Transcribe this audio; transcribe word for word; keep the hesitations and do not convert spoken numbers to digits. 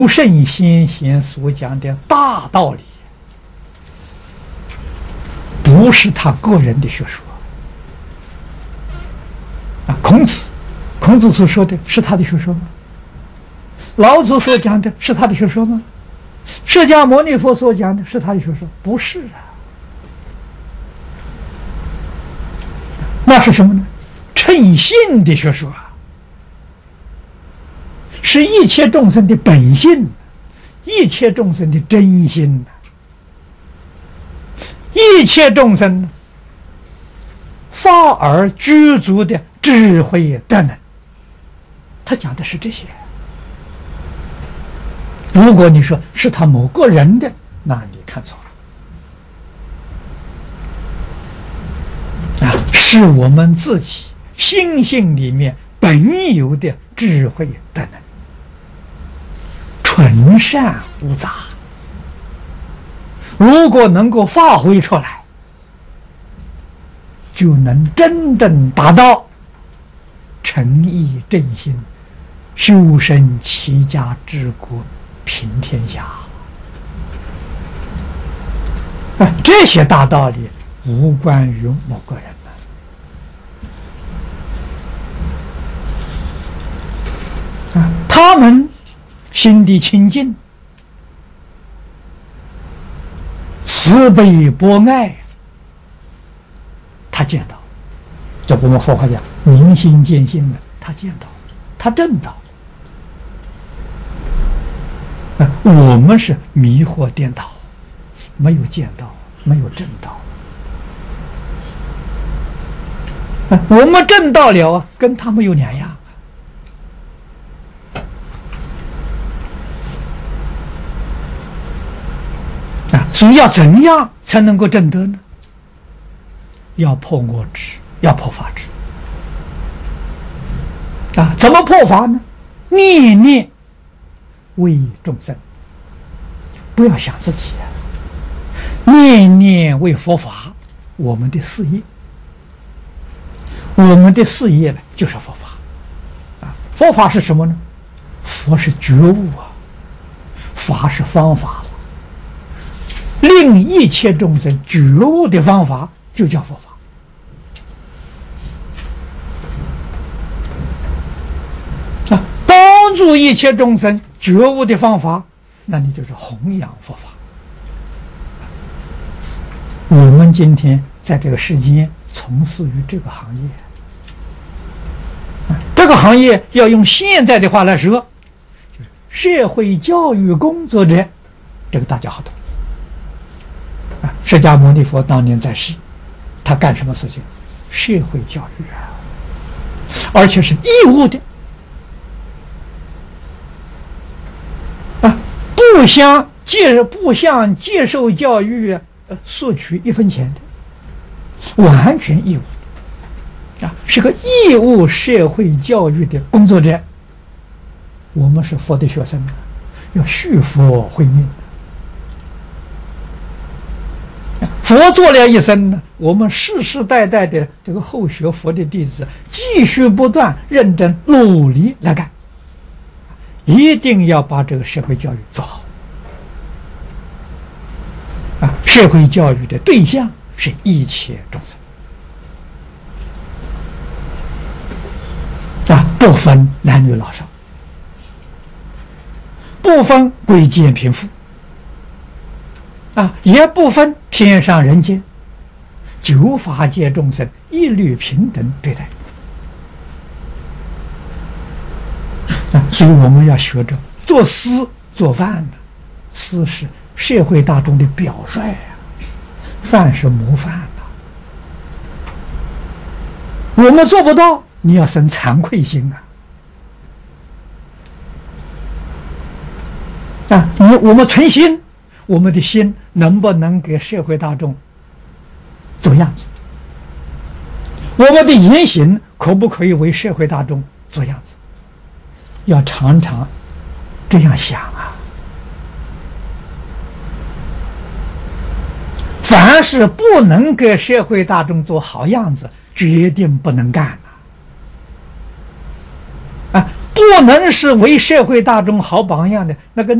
圣先贤所讲的大道理，不是他个人的学说啊。孔子，孔子所说的是他的学说吗？老子所讲的是他的学说吗？释迦牟尼佛所讲的是他的学说？不是啊。那是什么呢？称性的学说啊，是一切众生的本性，一切众生的真心，一切众生发而具足的智慧德能。他讲的是这些。如果你说是他某个人的，那你看错了啊！是我们自己心性里面本有的智慧德能，纯善无杂。如果能够发挥出来，就能真正达到诚意正心，修身齐家治国平天下啊！这些大道理无关于某个人啊，他们心地清净，慈悲博爱，他见到，这我们佛法讲明心见性了，他见到，他证到。我们是迷惑颠倒，没有见到，没有证到。我们证到了啊，跟他们有两样啊。所以要怎样才能够证得呢？要破我执，要破法执啊。怎么破法呢？念念为众生，不要想自己，念念为佛法。我们的事业，我们的事业呢，就是佛法啊。佛法是什么呢？佛是觉悟啊，法是方法了。令一切众生觉悟的方法，就叫佛法啊。帮助一切众生觉悟的方法，那你就是弘扬佛法。我们今天在这个世间从事于这个行业，这个行业要用现代的话来说，就是社会教育工作者，这个大家好懂。释迦牟尼佛当年在世，他干什么事情？社会教育啊，而且是义务的。不向接不向接受教育呃索取一分钱的，完全义务啊，是个义务社会教育的工作者。我们是佛的学生，要续佛慧命。佛做了一生呢，我们世世代代的这个后学佛的弟子，继续不断认真努力来干。一定要把这个社会教育做好啊！社会教育的对象是一切众生啊，不分男女老少，不分贵贱贫富啊，也不分天上人间，九法界众生一律平等对待。啊，所以我们要学着做事做饭的，事是社会大众的表率啊，饭是模范啊。我们做不到，你要生惭愧心啊！啊，你我们存心，我们的心能不能给社会大众做样子？我们的言行可不可以为社会大众做样子？要常常这样想啊！凡是不能给社会大众做好样子，决定不能干啊！啊，不能是为社会大众好榜样的那个。